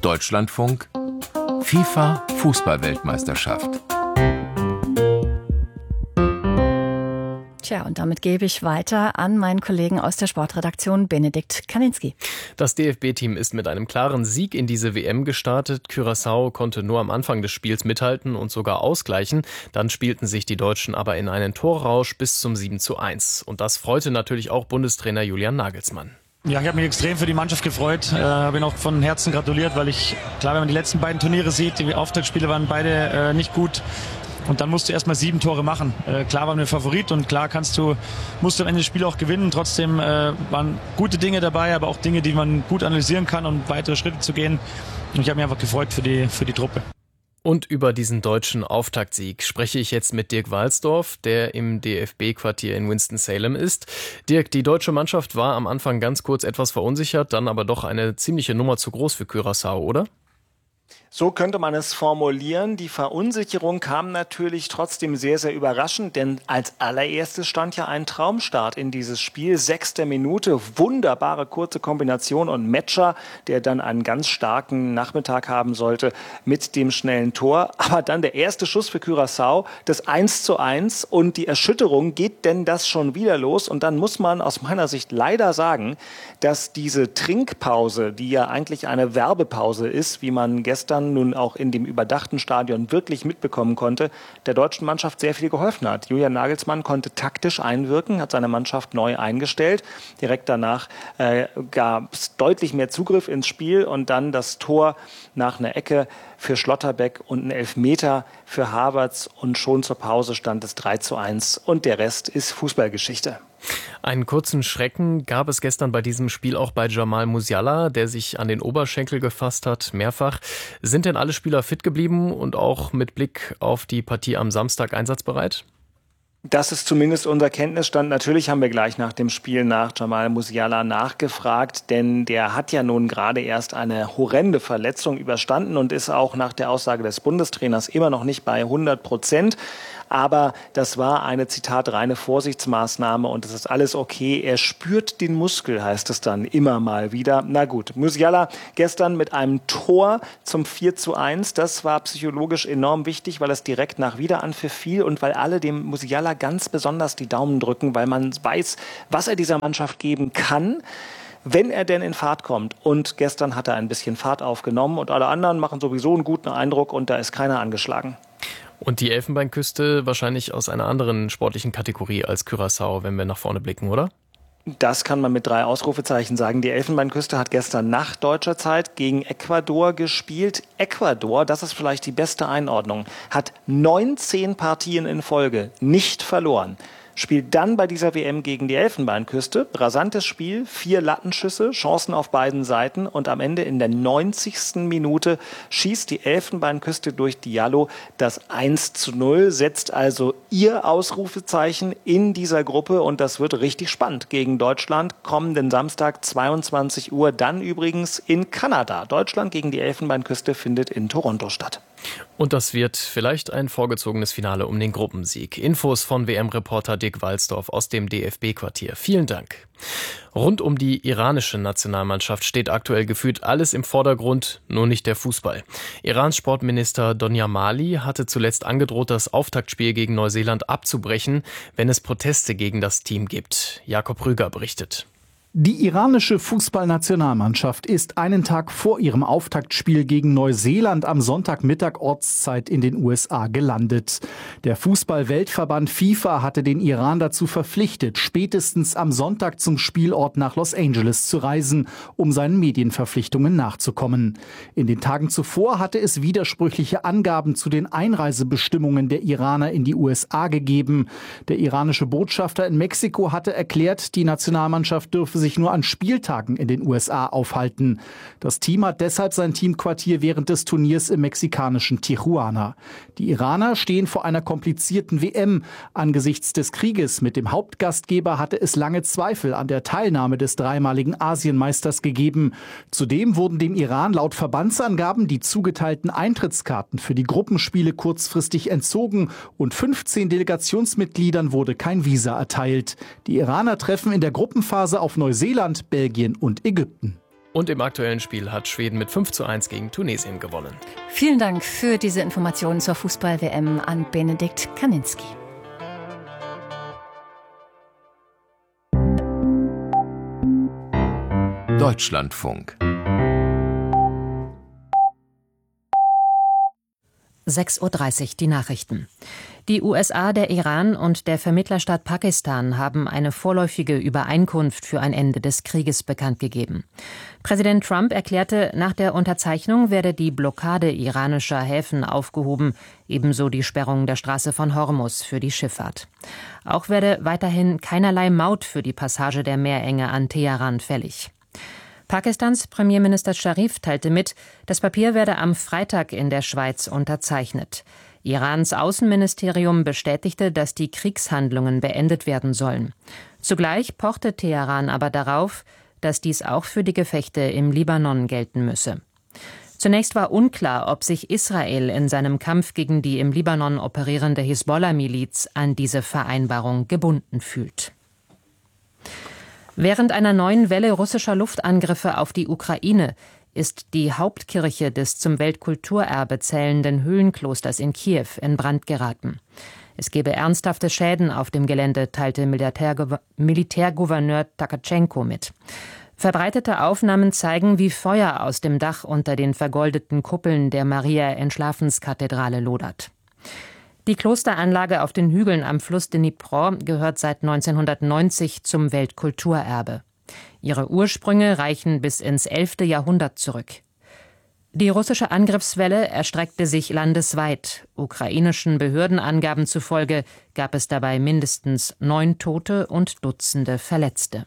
Deutschlandfunk FIFA Fußball-Weltmeisterschaft. Tja, und damit gebe ich weiter an meinen Kollegen aus der Sportredaktion Benedikt Kaninski. Das DFB-Team ist mit einem klaren Sieg in diese WM gestartet. Curaçao konnte nur am Anfang des Spiels mithalten und sogar ausgleichen. Dann spielten sich die Deutschen aber in einen Torrausch bis zum 7:1. Und das freute natürlich auch Bundestrainer Julian Nagelsmann. Ja, ich habe mich extrem für die Mannschaft gefreut, habe ihnen auch von Herzen gratuliert, weil klar, wenn man die letzten beiden Turniere sieht, die Auftaktspiele waren beide nicht gut. Und dann musst du erstmal 7 Tore machen. Klar waren wir Favorit und klar musst du am Ende das Spiel auch gewinnen. Trotzdem waren gute Dinge dabei, aber auch Dinge, die man gut analysieren kann, um weitere Schritte zu gehen. Und ich habe mich einfach gefreut für die Truppe. Und über diesen deutschen Auftaktsieg spreche ich jetzt mit Dirk Walsdorf, der im DFB-Quartier in Winston-Salem ist. Dirk, die deutsche Mannschaft war am Anfang ganz kurz etwas verunsichert, dann aber doch eine ziemliche Nummer zu groß für Curaçao, oder? So könnte man es formulieren. Die Verunsicherung kam natürlich trotzdem sehr, sehr überraschend, denn als allererstes stand ja ein Traumstart in dieses Spiel. 6. Minute, wunderbare kurze Kombination und Metscher, der dann einen ganz starken Nachmittag haben sollte mit dem schnellen Tor. Aber dann der erste Schuss für Curaçao, das 1:1 und die Erschütterung, geht denn das schon wieder los? Und dann muss man aus meiner Sicht leider sagen, dass diese Trinkpause, die ja eigentlich eine Werbepause ist, wie man gestern nun auch in dem überdachten Stadion wirklich mitbekommen konnte, der deutschen Mannschaft sehr viel geholfen hat. Julian Nagelsmann konnte taktisch einwirken, hat seine Mannschaft neu eingestellt. Direkt danach gab es deutlich mehr Zugriff ins Spiel und dann das Tor nach einer Ecke für Schlotterbeck und ein Elfmeter für Havertz und schon zur Pause stand es 3:1 und der Rest ist Fußballgeschichte. Einen kurzen Schrecken gab es gestern bei diesem Spiel auch bei Jamal Musiala, der sich an den Oberschenkel gefasst hat, mehrfach. Sind denn alle Spieler fit geblieben und auch mit Blick auf die Partie am Samstag einsatzbereit? Das ist zumindest unser Kenntnisstand. Natürlich haben wir gleich nach dem Spiel nach Jamal Musiala nachgefragt, denn der hat ja nun gerade erst eine horrende Verletzung überstanden und ist auch nach der Aussage des Bundestrainers immer noch nicht bei 100%. Aber das war eine, Zitat, reine Vorsichtsmaßnahme und es ist alles okay. Er spürt den Muskel, heißt es dann immer mal wieder. Na gut, Musiala gestern mit einem Tor zum 4:1. Das war psychologisch enorm wichtig, weil es direkt nach Wiederanpfiff fiel und weil alle dem Musiala ganz besonders die Daumen drücken, weil man weiß, was er dieser Mannschaft geben kann, wenn er denn in Fahrt kommt. Und gestern hat er ein bisschen Fahrt aufgenommen und alle anderen machen sowieso einen guten Eindruck und da ist keiner angeschlagen. Und die Elfenbeinküste wahrscheinlich aus einer anderen sportlichen Kategorie als Curaçao, wenn wir nach vorne blicken, oder? Das kann man mit 3 Ausrufezeichen sagen. Die Elfenbeinküste hat gestern nach deutscher Zeit gegen Ecuador gespielt. Ecuador, das ist vielleicht die beste Einordnung, hat 19 Partien in Folge nicht verloren. Spielt dann bei dieser WM gegen die Elfenbeinküste. Rasantes Spiel, 4 Lattenschüsse, Chancen auf beiden Seiten und am Ende in der 90. Minute schießt die Elfenbeinküste durch Diallo das 1:0, setzt also ihr Ausrufezeichen in dieser Gruppe und das wird richtig spannend gegen Deutschland. Kommenden Samstag 22 Uhr, dann übrigens in Kanada. Deutschland gegen die Elfenbeinküste findet in Toronto statt. Und das wird vielleicht ein vorgezogenes Finale um den Gruppensieg. Infos von WM-Reporter Dirk Walsdorf aus dem DFB-Quartier. Vielen Dank. Rund um die iranische Nationalmannschaft steht aktuell gefühlt alles im Vordergrund, nur nicht der Fußball. Irans Sportminister Donia Mali hatte zuletzt angedroht, das Auftaktspiel gegen Neuseeland abzubrechen, wenn es Proteste gegen das Team gibt. Jakob Rüger berichtet. Die iranische Fußballnationalmannschaft ist einen Tag vor ihrem Auftaktspiel gegen Neuseeland am Sonntagmittag Ortszeit in den USA gelandet. Der Fußball-Weltverband FIFA hatte den Iran dazu verpflichtet, spätestens am Sonntag zum Spielort nach Los Angeles zu reisen, um seinen Medienverpflichtungen nachzukommen. In den Tagen zuvor hatte es widersprüchliche Angaben zu den Einreisebestimmungen der Iraner in die USA gegeben. Der iranische Botschafter in Mexiko hatte erklärt, die Nationalmannschaft dürfe sich nur an Spieltagen in den USA aufhalten. Das Team hat deshalb sein Teamquartier während des Turniers im mexikanischen Tijuana. Die Iraner stehen vor einer komplizierten WM. Angesichts des Krieges mit dem Hauptgastgeber hatte es lange Zweifel an der Teilnahme des dreimaligen Asienmeisters gegeben. Zudem wurden dem Iran laut Verbandsangaben die zugeteilten Eintrittskarten für die Gruppenspiele kurzfristig entzogen und 15 Delegationsmitgliedern wurde kein Visa erteilt. Die Iraner treffen in der Gruppenphase auf Neuseeland, Belgien und Ägypten. Und im aktuellen Spiel hat Schweden mit 5:1 gegen Tunesien gewonnen. Vielen Dank für diese Informationen zur Fußball-WM an Benedikt Kaninski. Deutschlandfunk. 6:30 Uhr die Nachrichten. Die USA, der Iran und der Vermittlerstaat Pakistan haben eine vorläufige Übereinkunft für ein Ende des Krieges bekannt gegeben. Präsident Trump erklärte, nach der Unterzeichnung werde die Blockade iranischer Häfen aufgehoben, ebenso die Sperrung der Straße von Hormuz für die Schifffahrt. Auch werde weiterhin keinerlei Maut für die Passage der Meerenge an Teheran fällig. Pakistans Premierminister Sharif teilte mit, das Papier werde am Freitag in der Schweiz unterzeichnet. Irans Außenministerium bestätigte, dass die Kriegshandlungen beendet werden sollen. Zugleich pochte Teheran aber darauf, dass dies auch für die Gefechte im Libanon gelten müsse. Zunächst war unklar, ob sich Israel in seinem Kampf gegen die im Libanon operierende Hisbollah-Miliz an diese Vereinbarung gebunden fühlt. Während einer neuen Welle russischer Luftangriffe auf die Ukraine ist die Hauptkirche des zum Weltkulturerbe zählenden Höhlenklosters in Kiew in Brand geraten. Es gebe ernsthafte Schäden auf dem Gelände, teilte Militärgouverneur Takatschenko mit. Verbreitete Aufnahmen zeigen, wie Feuer aus dem Dach unter den vergoldeten Kuppeln der Maria-Entschlafenskathedrale lodert. Die Klosteranlage auf den Hügeln am Fluss Dnipro gehört seit 1990 zum Weltkulturerbe. Ihre Ursprünge reichen bis ins 11. Jahrhundert zurück. Die russische Angriffswelle erstreckte sich landesweit. Ukrainischen Behördenangaben zufolge gab es dabei mindestens 9 Tote und Dutzende Verletzte.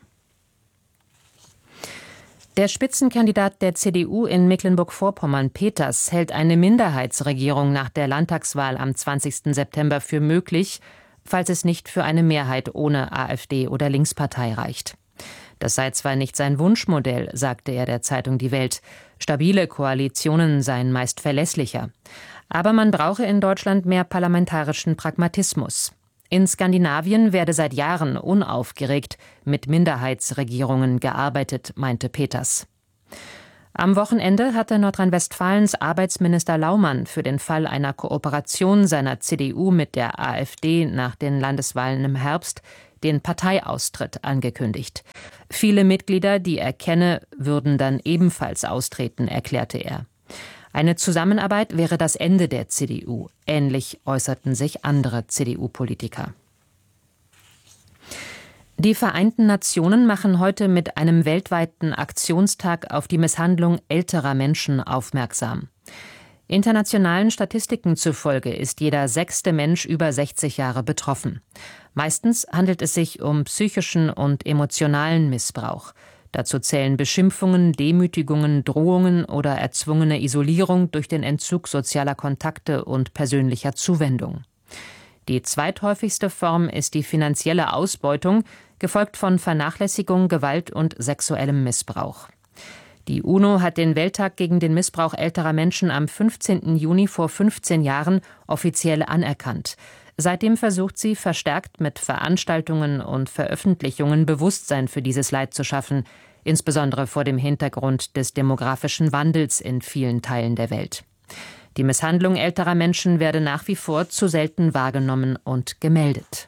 Der Spitzenkandidat der CDU in Mecklenburg-Vorpommern, Peters, hält eine Minderheitsregierung nach der Landtagswahl am 20. September für möglich, falls es nicht für eine Mehrheit ohne AfD oder Linkspartei reicht. Das sei zwar nicht sein Wunschmodell, sagte er der Zeitung Die Welt. Stabile Koalitionen seien meist verlässlicher. Aber man brauche in Deutschland mehr parlamentarischen Pragmatismus. In Skandinavien werde seit Jahren unaufgeregt mit Minderheitsregierungen gearbeitet, meinte Peters. Am Wochenende hatte Nordrhein-Westfalens Arbeitsminister Laumann für den Fall einer Kooperation seiner CDU mit der AfD nach den Landeswahlen im Herbst den Parteiaustritt angekündigt. Viele Mitglieder, die er kenne, würden dann ebenfalls austreten, erklärte er. Eine Zusammenarbeit wäre das Ende der CDU. Ähnlich äußerten sich andere CDU-Politiker. Die Vereinten Nationen machen heute mit einem weltweiten Aktionstag auf die Misshandlung älterer Menschen aufmerksam. Internationalen Statistiken zufolge ist jeder 6. Mensch über 60 Jahre betroffen. Meistens handelt es sich um psychischen und emotionalen Missbrauch. Dazu zählen Beschimpfungen, Demütigungen, Drohungen oder erzwungene Isolierung durch den Entzug sozialer Kontakte und persönlicher Zuwendung. Die zweithäufigste Form ist die finanzielle Ausbeutung, gefolgt von Vernachlässigung, Gewalt und sexuellem Missbrauch. Die UNO hat den Welttag gegen den Missbrauch älterer Menschen am 15. Juni vor 15 Jahren offiziell anerkannt. Seitdem versucht sie, verstärkt mit Veranstaltungen und Veröffentlichungen Bewusstsein für dieses Leid zu schaffen, insbesondere vor dem Hintergrund des demografischen Wandels in vielen Teilen der Welt. Die Misshandlung älterer Menschen werde nach wie vor zu selten wahrgenommen und gemeldet.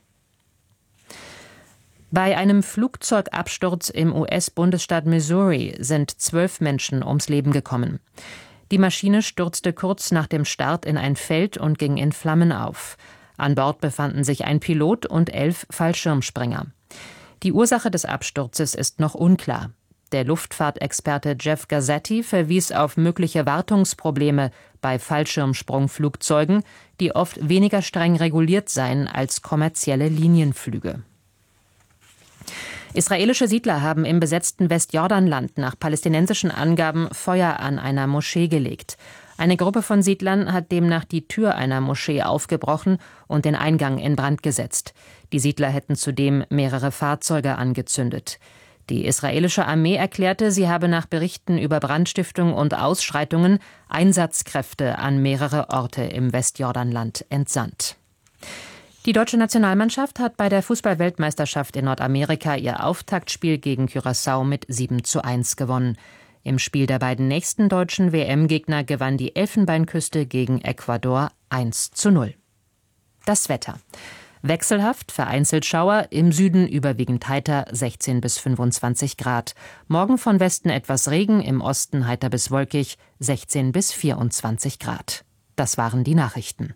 Bei einem Flugzeugabsturz im US-Bundesstaat Missouri sind 12 Menschen ums Leben gekommen. Die Maschine stürzte kurz nach dem Start in ein Feld und ging in Flammen auf. An Bord befanden sich ein Pilot und 11 Fallschirmspringer. Die Ursache des Absturzes ist noch unklar. Der Luftfahrtexperte Jeff Gazzetti verwies auf mögliche Wartungsprobleme bei Fallschirmsprungflugzeugen, die oft weniger streng reguliert seien als kommerzielle Linienflüge. Israelische Siedler haben im besetzten Westjordanland nach palästinensischen Angaben Feuer an einer Moschee gelegt. Eine Gruppe von Siedlern hat demnach die Tür einer Moschee aufgebrochen und den Eingang in Brand gesetzt. Die Siedler hätten zudem mehrere Fahrzeuge angezündet. Die israelische Armee erklärte, sie habe nach Berichten über Brandstiftung und Ausschreitungen Einsatzkräfte an mehrere Orte im Westjordanland entsandt. Die deutsche Nationalmannschaft hat bei der Fußball-Weltmeisterschaft in Nordamerika ihr Auftaktspiel gegen Curaçao mit 7:1 gewonnen. Im Spiel der beiden nächsten deutschen WM-Gegner gewann die Elfenbeinküste gegen Ecuador 1:0. Das Wetter. Wechselhaft, vereinzelt Schauer, im Süden überwiegend heiter, 16 bis 25 Grad. Morgen von Westen etwas Regen, im Osten heiter bis wolkig, 16 bis 24 Grad. Das waren die Nachrichten.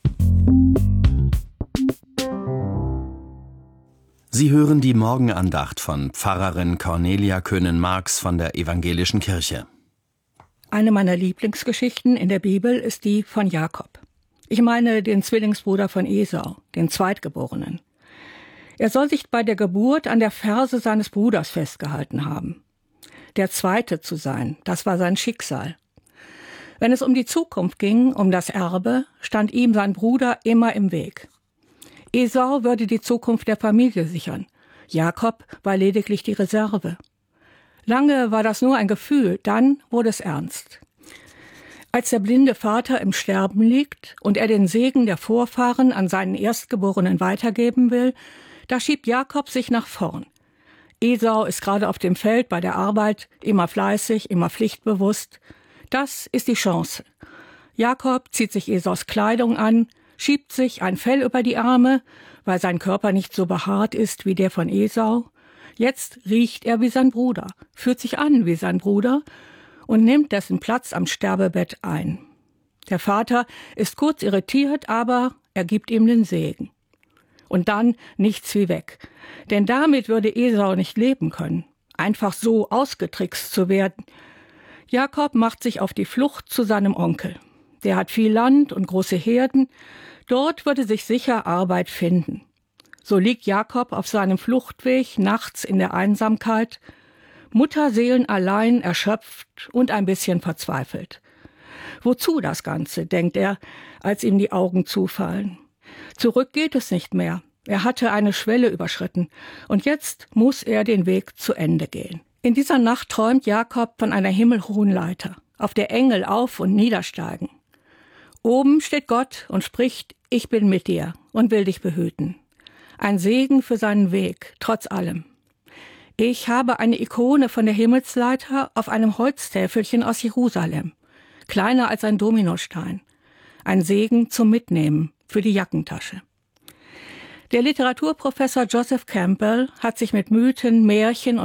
Sie hören die Morgenandacht von Pfarrerin Cornelia Köhnen-Marx von der Evangelischen Kirche. Eine meiner Lieblingsgeschichten in der Bibel ist die von Jakob. Ich meine den Zwillingsbruder von Esau, den Zweitgeborenen. Er soll sich bei der Geburt an der Ferse seines Bruders festgehalten haben. Der Zweite zu sein, das war sein Schicksal. Wenn es um die Zukunft ging, um das Erbe, stand ihm sein Bruder immer im Weg. Esau würde die Zukunft der Familie sichern. Jakob war lediglich die Reserve. Lange war das nur ein Gefühl, dann wurde es ernst. Als der blinde Vater im Sterben liegt und er den Segen der Vorfahren an seinen Erstgeborenen weitergeben will, da schiebt Jakob sich nach vorn. Esau ist gerade auf dem Feld bei der Arbeit, immer fleißig, immer pflichtbewusst. Das ist die Chance. Jakob zieht sich Esaus Kleidung an, schiebt sich ein Fell über die Arme, weil sein Körper nicht so behaart ist wie der von Esau. Jetzt riecht er wie sein Bruder, fühlt sich an wie sein Bruder und nimmt dessen Platz am Sterbebett ein. Der Vater ist kurz irritiert, aber er gibt ihm den Segen. Und dann nichts wie weg. Denn damit würde Esau nicht leben können, einfach so ausgetrickst zu werden. Jakob macht sich auf die Flucht zu seinem Onkel. Der hat viel Land und große Herden. Dort würde sich sicher Arbeit finden. So liegt Jakob auf seinem Fluchtweg nachts in der Einsamkeit, mutterseelenallein, erschöpft und ein bisschen verzweifelt. Wozu das Ganze, denkt er, als ihm die Augen zufallen. Zurück geht es nicht mehr. Er hatte eine Schwelle überschritten und jetzt muss er den Weg zu Ende gehen. In dieser Nacht träumt Jakob von einer himmelhohen Leiter, auf der Engel auf- und niedersteigen. Oben steht Gott und spricht: Ich bin mit dir und will dich behüten. Ein Segen für seinen Weg, trotz allem. Ich habe eine Ikone von der Himmelsleiter auf einem Holztäfelchen aus Jerusalem, kleiner als ein Dominostein. Ein Segen zum Mitnehmen für die Jackentasche. Der Literaturprofessor Joseph Campbell hat sich mit Mythen, Märchen und